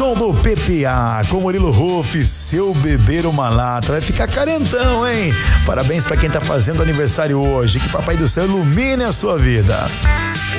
som do PPA com Murilo Huff, Seu Beber Uma Lata. Vai ficar carentão, hein? Parabéns pra quem tá fazendo aniversário hoje. Que Papai do Céu ilumine a sua vida.